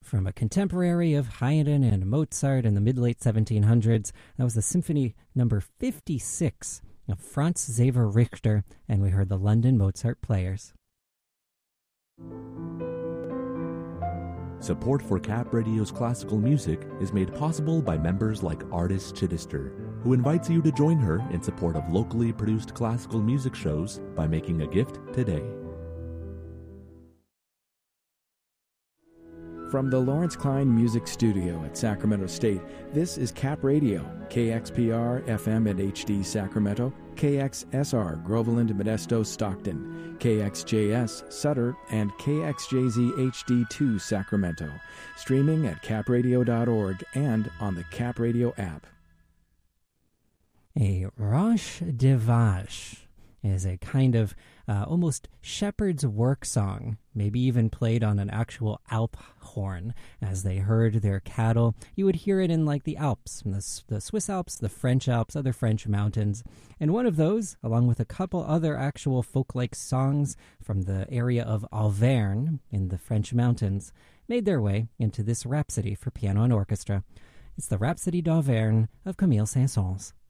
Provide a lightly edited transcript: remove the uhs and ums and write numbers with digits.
From a contemporary of Haydn and Mozart in the mid-late 1700s, that was the Symphony number 56 of Franz Xaver Richter, and we heard the London Mozart Players. Support for Cap Radio's classical music is made possible by members like Artis Chittister, who invites you to join her in support of locally produced classical music shows by making a gift today. From the Lawrence Klein Music Studio at Sacramento State, this is Cap Radio, KXPR FM and HD Sacramento, KXSR Groveland, Modesto, Stockton, KXJS Sutter, and KXJZ HD2 Sacramento. Streaming at capradio.org and on the Cap Radio app. A Roche de Vache is a kind of almost shepherd's work song, maybe even played on an actual Alp horn as they herd their cattle. You would hear it in like the Alps, the Swiss Alps, the French Alps, other French mountains. And one of those, along with a couple other actual folk-like songs from the area of Auvergne in the French mountains, made their way into this rhapsody for piano and orchestra. It's the Rhapsody d'Auvergne of Camille Saint-Saëns.